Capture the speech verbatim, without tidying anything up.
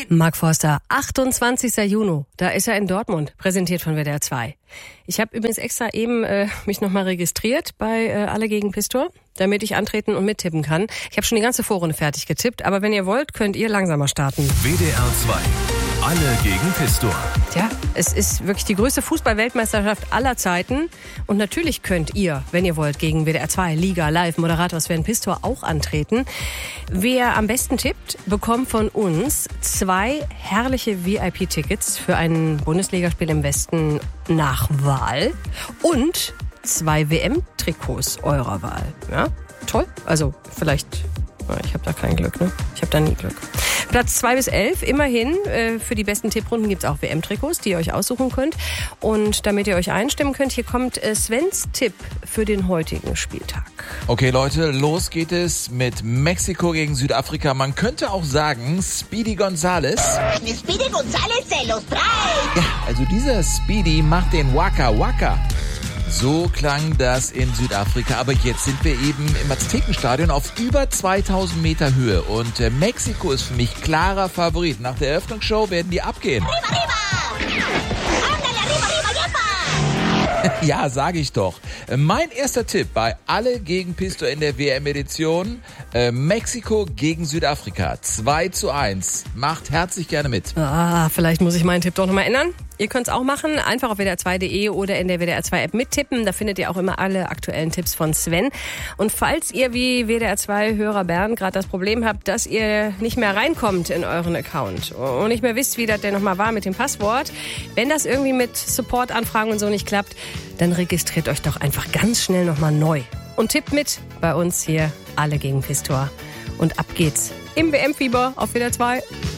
Mark Forster, achtundzwanzigster Juni, da ist er in Dortmund, präsentiert von W D R zwei. Ich habe übrigens extra eben äh, mich nochmal registriert bei äh, Alle gegen Pistor, damit ich antreten und mittippen kann. Ich habe schon die ganze Vorrunde fertig getippt, aber wenn ihr wollt, könnt ihr langsamer starten. W D R zwei, Alle gegen Pistor. Ja, es ist wirklich die größte Fußball-Weltmeisterschaft aller Zeiten. Und natürlich könnt ihr, wenn ihr wollt, gegen W D R zwei, Liga, Live, Moderator Sven Pistor auch antreten. Wer am besten tippt, bekommt von uns zwei herrliche V I P-Tickets für ein Bundesligaspiel im Westen nach Wahl und zwei W M-Trikots eurer Wahl. Ja, toll. Also vielleicht, ich habe da kein Glück, ne? Ich habe da nie Glück. Platz zwei bis elf, immerhin. Äh, für die besten Tipprunden gibt's auch W M-Trikots, die ihr euch aussuchen könnt. Und damit ihr euch einstimmen könnt, hier kommt äh, Svens Tipp für den heutigen Spieltag. Okay, Leute, los geht es mit Mexiko gegen Südafrika. Man könnte auch sagen, Speedy Gonzales. Speedy Gonzales de los trae. Ja, also dieser Speedy macht den Waka Waka. So klang das in Südafrika, aber jetzt sind wir eben im Aztekenstadion auf über zweitausend Meter Höhe und äh, Mexiko ist für mich klarer Favorit. Nach der Eröffnungsshow werden die abgehen. Arriba, arriba! Ándale, arriba, arriba, yepa! Ja, sage ich doch. Mein erster Tipp bei Alle gegen Pistor in der W M-Edition, äh, Mexiko gegen Südafrika, zwei zu eins. Macht herzlich gerne mit. Ah, vielleicht muss ich meinen Tipp doch nochmal ändern. Ihr könnt es auch machen, einfach auf W D R zwei punkt de oder in der W D R zwei App mittippen. Da findet ihr auch immer alle aktuellen Tipps von Sven. Und falls ihr wie W D R zwei Hörer Bernd gerade das Problem habt, dass ihr nicht mehr reinkommt in euren Account und nicht mehr wisst, wie das denn nochmal war mit dem Passwort, wenn das irgendwie mit Support-Anfragen und so nicht klappt, dann registriert euch doch einfach ganz schnell nochmal neu. Und tippt mit bei uns hier Alle gegen Pistor. Und ab geht's im W M-Fieber auf W D R zwei.